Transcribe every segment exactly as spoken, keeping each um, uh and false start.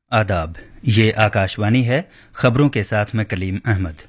आदाब, ये आकाशवाणी है। खबरों के साथ मैं कलीम अहमद।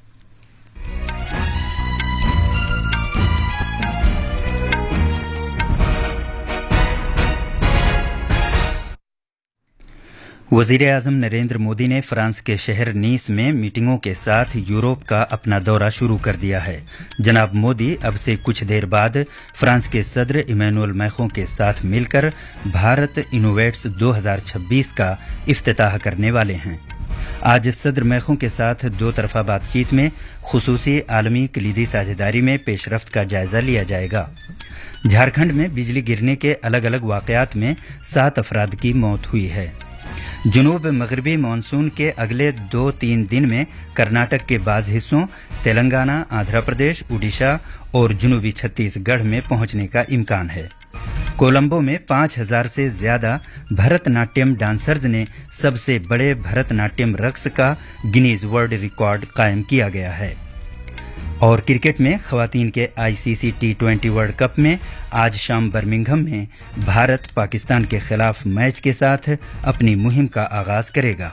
वज़ीर-ए-आज़म नरेंद्र मोदी ने फ्रांस के शहर नीस में मीटिंगों के साथ यूरोप का अपना दौरा शुरू कर दिया है। जनाब मोदी अब से कुछ देर बाद फ्रांस के सदर इमैनुअल मैक्रों के साथ मिलकर भारत इनोवेट्स दो हज़ार छब्बीस का इफ्तिताह करने वाले हैं। आज सदर मैक्रों के साथ दो तरफा बातचीत में खुसूसी आलमी कलीदी साझेदारी में पेशरफ्त का जायजा लिया जाएगा। झारखंड में बिजली गिरने के अलग अलग वाकयात में सात अफराद की मौत हुई है। जुनूब मगरबी मानसून के अगले दो तीन दिन में कर्नाटक के बाज़ हिस्सों, तेलंगाना, आंध्र प्रदेश, उड़ीसा और जुनूबी छत्तीसगढ़ में पहुंचने का इम्कान है। कोलंबो में पांच हजार से ज्यादा भरतनाट्यम डांसर्स ने सबसे बड़े भरतनाट्यम रक्स का गिनीज वर्ल्ड रिकॉर्ड कायम किया गया है। और क्रिकेट में खवातीन के ICC T twenty world cup में आज शाम बर्मिंघम में भारत पाकिस्तान के खिलाफ मैच के साथ अपनी मुहिम का आगाज करेगा।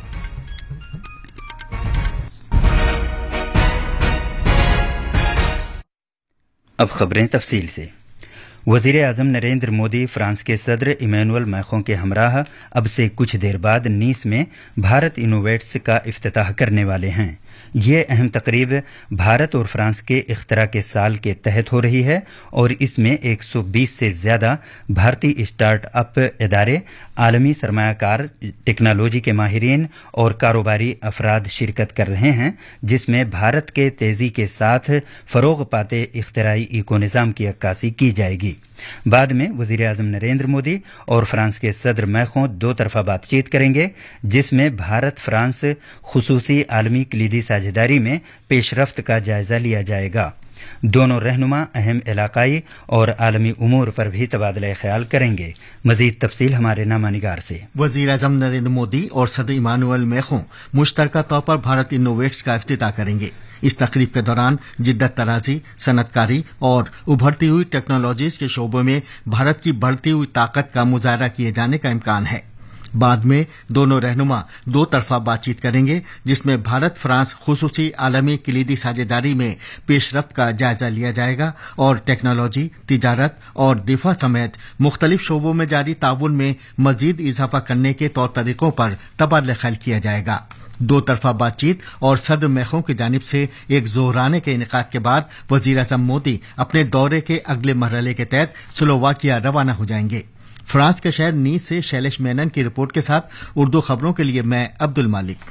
अब खबरें तफसील से। वज़ीर-ए-आज़म नरेंद्र मोदी फ्रांस के सदर इमैनुअल मैक्रों के हमराह अब से कुछ देर बाद नीस में भारत इनोवेट्स का इफ्तिताह करने वाले हैं। ये अहम तकरीब भारत और फ्रांस के इख्तरा के साल के तहत हो रही है और इसमें एक सौ बीस से ज्यादा भारतीय स्टार्ट अप इदारे, आलमी सरमायाकार, टेक्नोलॉजी के माहिरीन और कारोबारी अफराद शिरकत कर रहे हैं, जिसमें भारत के तेजी के साथ फरोग पाते इख्तराई इको निज़ाम की अक्कासी की जाएगी। बाद में वज़ीर-ए-आज़म नरेंद्र मोदी और फ्रांस के सदर मैक्रों दो तरफा बातचीत करेंगे, जिसमें भारत फ्रांस खुसूसी आलमी कलीदी साझेदारी में पेशरफ्त का जायजा लिया जाएगा। दोनों रहनुमा अहम इलाकाई और आलमी उमूर पर भी तबादला ख्याल करेंगे। मजीद तफसील हमारे नामानिगार से। वज़ीर-ए-आज़म नरेंद्र मोदी और सदर इमानुएल मैक्रों मुश्तरका तौर पर भारत इनोवेट्स का इफ्तिताह करेंगे। इस तकरीब के दौरान जिद्दत तराजी, सनतकारी और उभरती हुई टेक्नोलॉजीज के शोबों में भारत की बढ़ती हुई ताकत का मुजाहरा किए जाने का इम्कान है। बाद में दोनों रहनुमा दो तरफा बातचीत करेंगे, जिसमें भारत फ्रांस खुसूसी आलमी कलीदी साझेदारी में पेशरफ्त का जायजा लिया जाएगा और टेक्नोलॉजी, तिजारत और दिफा समेत मुख्तलिफ शोबों में जारी ताउन में मजीद इजाफा करने के तौर तरीकों पर तबादला ख्याल किया जाएगा। दो तरफा बातचीत और सदर मैक्रों की जानिब से एक जोहराने के इनेकाद के बाद वज़ीर-ए-आज़म मोदी अपने दौरे के अगले मरहले के तहत स्लोवाकिया रवाना हो जाएंगे। फ्रांस के शहर नीस से शैलेश मेनन की रिपोर्ट के साथ उर्दू खबरों के लिए मैं अब्दुल मालिक।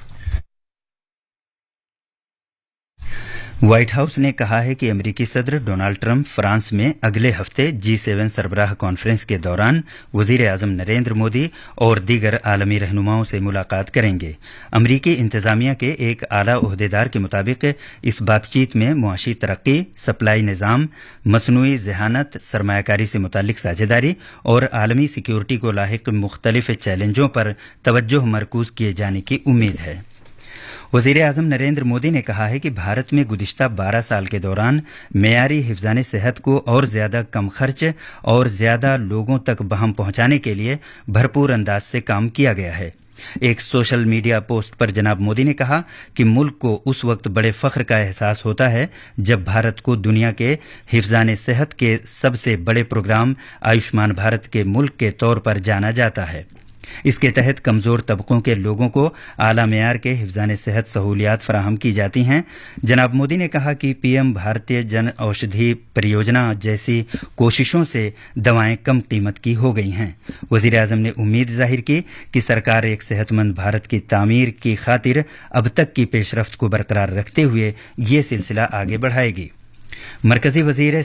व्हाइट हाउस ने कहा है कि अमेरिकी सदर डोनाल्ड ट्रंप फ्रांस में अगले हफ्ते जी सेवन सरबराह कॉन्फ्रेंस के दौरान वज़ीर-ए-आज़म नरेंद्र मोदी और दीगर आलमी रहनुमाओं से मुलाकात करेंगे। अमरीकी इंतजामिया के एक आला ओहदेदार के मुताबिक इस बातचीत में मुआशी तरक्की, सप्लाई निज़ाम, मसनूई ज़हानत, सरमायाकारी से मुतालिक साझेदारी और आलमी सिक्योरिटी को लाहिक मुख्तलिफ चैलेंजों पर तवज्जो मरकूज किए जाने की उम्मीद है। वज़ीर-ए-आज़म नरेंद्र मोदी ने कहा है कि भारत में गुज़िश्ता बारह साल के दौरान मेयारी हिफ़्ज़ाने सेहत को और ज्यादा कम खर्च और ज्यादा लोगों तक बहम पहुंचाने के लिए भरपूर अंदाज से काम किया गया है। एक सोशल मीडिया पोस्ट पर जनाब मोदी ने कहा कि मुल्क को उस वक्त बड़े फख्र का एहसास होता है जब भारत को दुनिया के हिफ़्ज़ाने सेहत के सबसे बड़े प्रोग्राम आयुष्मान भारत के मुल्क के तौर पर जाना जाता है। इसके तहत कमजोर तबकों के लोगों को आला मेयार के हिफ़्ज़ाने सेहत सहूलियात फराहम की जाती हैं। जनाब मोदी ने कहा कि पीएम भारतीय जन औषधि परियोजना जैसी कोशिशों से दवाएं कम कीमत की हो गई हैं। वज़ीर-ए-आज़म ने उम्मीद जाहिर की कि सरकार एक सेहतमंद भारत की तामीर की खातिर अब तक की पेशरफ्त को बरकरार रखते हुए ये सिलसिला आगे बढ़ाएगी। मरकजी वज़ीर